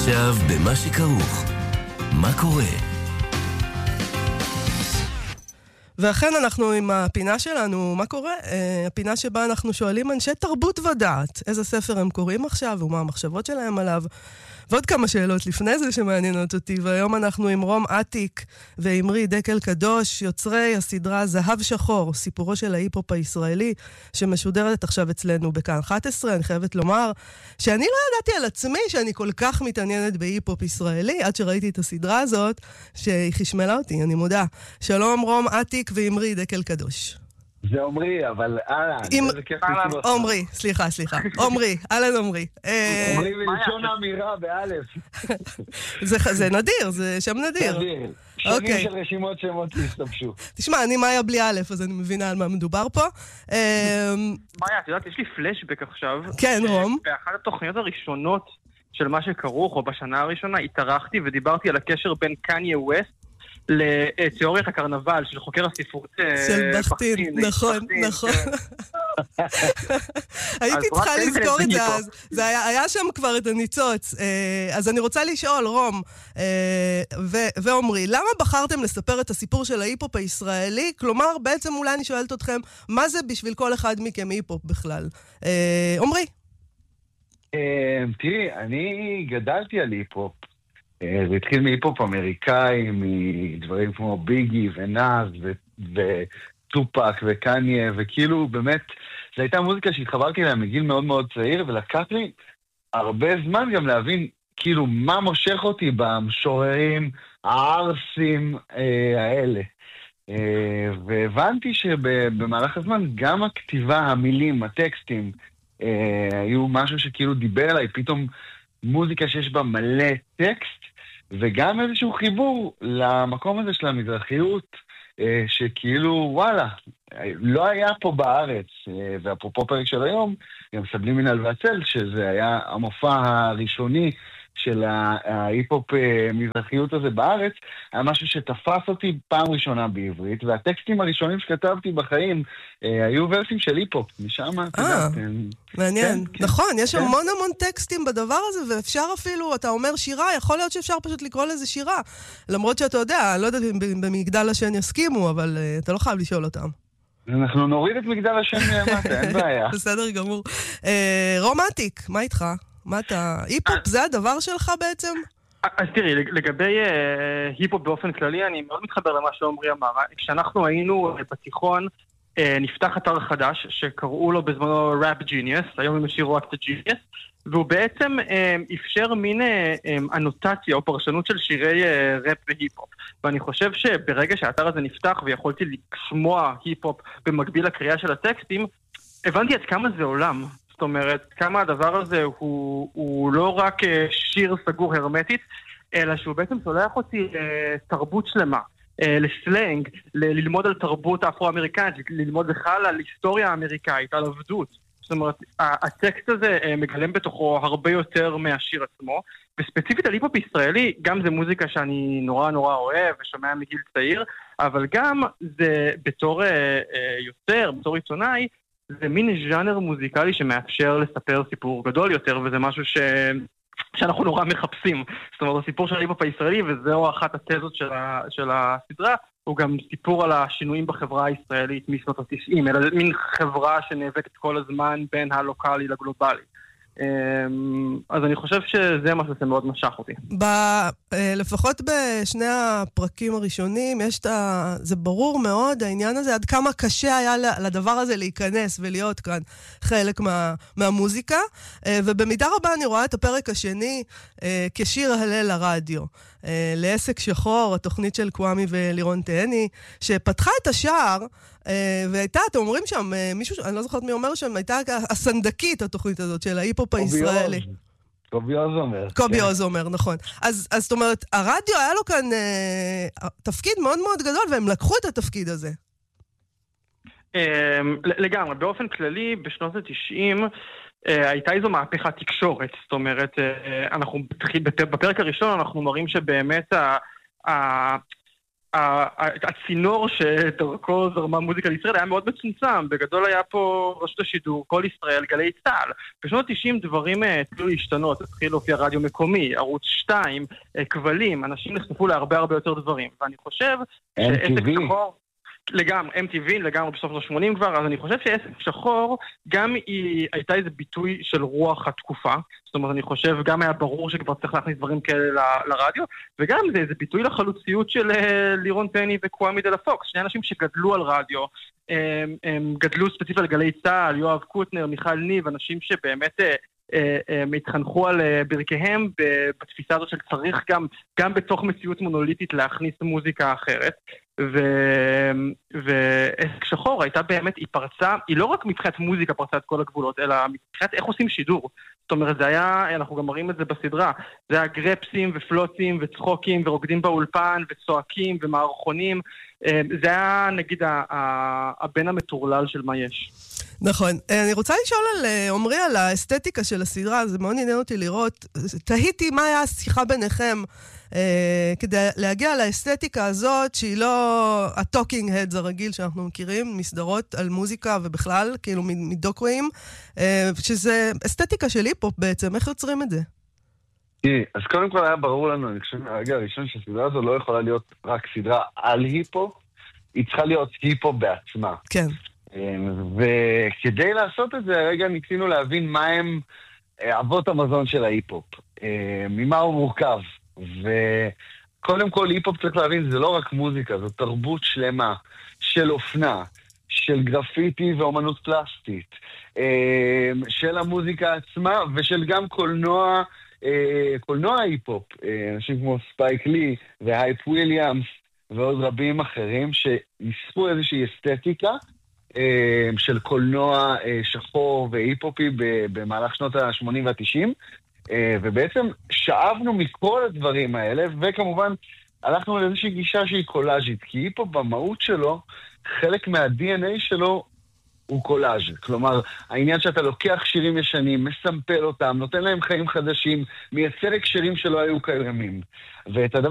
עכשיו במה שכרוך. מה קורה? ואכן אנחנו עם הפינה שלנו, מה קורה? הפינה שבה אנחנו שואלים אנשי תרבות ודעת, איזה ספר הם קוראים עכשיו ומה המחשבות שלהם עליו. ועוד כמה שאלות לפני זה שמעניינות אותי, והיום אנחנו עם רום עתיק ואמרי דקל קדוש, יוצרי הסדרה זהב שחור, סיפורו של ההיפ-הופ הישראלי, שמשודרת עכשיו אצלנו בכאן 11. אני חייבת לומר שאני לא ידעתי על עצמי שאני כל כך מתעניינת בהיפ-הופ ישראלי, עד שראיתי את הסדרה הזאת, שהיא חשמלה אותי, אני מודה. שלום רום עתיק ואמרי דקל קדוש. זה עומרי, אבל אהלן. עומרי, סליחה. עומרי, אהלן עומרי. עומרי מלשון אמירה באלף. זה נדיר, זה שם נדיר. שנים של רשימות שמות להסתבשו. תשמע, אני מאיה בלי א', אז אני מבינה על מה מדובר פה. מאיה, את יודעת, יש לי פלשבק עכשיו. כן, רום. באחת התוכניות הראשונות של מה שכרוך, או בשנה הראשונה, התארחתי ודיברתי על הקשר בין קניה ווסט לתיאוריית הקרנבל של חוקר הספרות של בכתין, נכון. הייתי צריכה לזכור את זה, היה שם כבר את הניצוץ. אז אני רוצה לשאול, רום ועומרי, למה בחרתם לספר את הסיפור של ההיפ-הופ הישראלי? כלומר, בעצם אולי אני שואלת אתכם, מה זה בשביל כל אחד מכם היפ-הופ בכלל? עומרי? תראי, אני גדלתי על היפ-הופ. זה התחיל מהיפ-הופ אמריקאי, מדברים כמו ביגי ונאז וטופק וקניה, וכאילו באמת, זו הייתה מוזיקה שהתחברתי אליה מגיל מאוד מאוד צעיר, ולקח לי הרבה זמן גם להבין כאילו מה מושך אותי במשוררים הערסים האלה. והבנתי שבמהלך הזמן גם הכתיבה, המילים, הטקסטים, היו משהו שכאילו דיבר אליי, פתאום מוזיקה שיש בה מלא טקסט, וגם איזשהו חיבור למקום הזה של המזרחיות, שכאילו, וואלה, לא היה פה בארץ, ואפרופו פרק של היום, גם סבלימינל והצל, שזה היה המופע הראשוני של ההיפ-הופ מזרחיות הזה בארץ, היה משהו שתפס אותי פעם ראשונה בעברית, והטקסטים הראשונים שכתבתי בחיים היו ורסים של היפ-הופ, משם, מעניין. נכון, יש המון טקסטים בדבר הזה, ואפשר אפילו, אתה אומר שירה, יכול להיות שאפשר פשוט לקרוא לזה שירה, למרות שאתה יודע, לא יודעת אם במגדל השן יסכימו, אבל אתה לא חייב לשאול אותם. אנחנו נוריד את מגדל השן מלמטה, אין בעיה. בסדר גמור. רום עתיק, מה איתך? מה אתה... היפ-הופ זה הדבר שלך בעצם? אז תראי, לגבי היפ-הופ באופן כללי, אני מאוד מתחבר למה שעומרי אמר. כשאנחנו היינו בתיכון, נפתח אתר חדש שקראו לו בזמנו ראפ ג'יניוס, היום הם השאירו רק את הג'יניוס, והוא בעצם אפשר מין אנוטציה או פרשנות של שירי ראפ והיפ-הופ. ואני חושב שברגע שהאתר הזה נפתח ויכולתי לשמוע היפ-הופ במקביל לקריאה של הטקסטים, הבנתי עד כמה זה עולם. זאת אומרת, כמה הדבר הזה הוא לא רק שיר סגור הרמטית, אלא שהוא בעצם שולח אותי לתרבות שלמה, לסלנג, ללמוד על תרבות האפרו-אמריקאית, ללמוד בכלל על היסטוריה האמריקאית, על עבדות. זאת אומרת, הטקסט הזה מגלם בתוכו הרבה יותר מהשיר עצמו, וספציפית על היפ-הופ ישראלי, גם זה מוזיקה שאני נורא אוהב ושומע מגיל צעיר, אבל גם זה בתור יוצר, בתור עיתונאי, זה מין ז'אנר מוזיקלי שמאפשר לספר סיפור גדול יותר, וזה משהו שאנחנו נורא מחפשים. זאת אומרת, הסיפור של ההיפ-הופ הישראלי, וזהו אחת התזות של הסדרה, הוא גם סיפור על השינויים בחברה הישראלית משנות ה-90, אלא מין חברה שנאבקת כל הזמן בין הלוקלי לגלובלי. אז אני חושב שזה משהו שמאוד משך אותי. לפחות בשני הפרקים הראשונים, זה ברור מאוד העניין הזה, עד כמה קשה היה לדבר הזה להיכנס ולהיות כאן חלק מהמוזיקה, ובמידה רבה אני רואה את הפרק השני כשיר הלל לרדיו. לעסק שחור, התוכנית של קוואמי ולירון תהני, שפתחה את השער, והייתה, אתם אומרים שם, מישהו, אני לא זוכרת מי אומר שם, הייתה הסנדקית התוכנית הזאת של ההיפ-הופ הישראלי. קובי עוזומר. קובי עוזומר, נכון. אז זאת אומרת, הרדיו היה לו כאן תפקיד מאוד מאוד גדול, והם לקחו את התפקיד הזה. לגמרי, באופן כללי, בשנות ה-90, הייתה איזו מהפכה תקשורת, זאת אומרת, אנחנו בפרק הראשון אנחנו מראים שבאמת הצינור שדרכו זרמה מוזיקה לישראל היה מאוד מצומצם. בגדול היה פה רשות השידור, כל ישראל, גלי צה"ל. בשנות 90 דברים התחילו להשתנות, התחיל להופיע רדיו מקומי, ערוץ 2, כבלים, אנשים נחשפו להרבה הרבה יותר דברים. ואני חושב שעסק שחור... לגמרי, MTV, לגמרי בסוף ה-80 כבר, אז אני חושב שעסק שחור גם היא הייתה איזה ביטוי של רוח התקופה, זאת אומרת אני חושב גם היה ברור שכבר צריך להכניס דברים כאלה לרדיו, וגם זה איזה ביטוי לחלוציות של לירון פני וקוואמי דה לה פוקס, שני אנשים שגדלו על רדיו, הם גדלו ספציפית על גלי צה"ל, יואב קוטנר, מיכל ניב, אנשים שבאמת התחנכו על ברכיהם בתפיסה הזאת של צריך גם בתוך מציאות מונוליטית להכניס מוזיקה אחרת. ועסק שחור הייתה באמת, היא פרצה, היא לא רק מבחינת מוזיקה פרצה את כל הגבולות, אלא מבחינת איך עושים שידור. זאת אומרת, זה היה, אנחנו גם מראים את זה בסדרה, זה היה גרפסים ופלוצים וצחוקים ורוקדים באולפן וצועקים ומערכונים, זה היה נגיד הבן המטורלל של מה יש. נכון. אני רוצה לשאול על עומרי על האסתטיקה של הסדרה, זה מאוד עניין אותי לראות, תהיתי מה היה השיחה ביניכם כדי להגיע לאסתטיקה הזאת שהיא לא הטוקינג הדס הרגיל שאנחנו מכירים, מסדרות על מוזיקה ובכלל, כאילו מדוקוויים, שזה אסתטיקה של היפ-הופ בעצם, איך יוצרים את זה? אז קודם כל היה ברור לנו, אני חושב הרגע הראשון שהסדרה הזו לא יכולה להיות רק סדרה על היפ-הופ, היא צריכה להיות היפ-הופ בעצמה. כן. וכדי לעשות את זה, הרגע ניסינו להבין מה הם אבות המזון של ההיפ-הופ, ממה הוא מורכב. וקודם כל היפ-הופ צריך להבין, זה לא רק מוזיקה, זו תרבות שלמה של אופנה, של גרפיטי ואומנות פלסטית, של המוזיקה עצמה ושל גם קולנוע היפ-הופ, אנשים כמו ספייק לי והייפ וויליאמס ועוד רבים אחרים שניסחו איזושהי אסתטיקה של קולנוע שחור והיפ-הופי במהלך שנות ה-80 וה-90, ובעצם שאבנו מכל הדברים האלה, וכמובן הלכנו לאיזושהי גישה שהיא קולאז'ית, כי היפ-הופ במהות שלו, חלק מה-DNA שלו הוא קולאז'. כלומר, העניין שאתה לוקח שירים ישנים, מסמפל אותם, נותן להם חיים חדשים, מייצר הקשרים שלא היו קיימים. ואת הדבר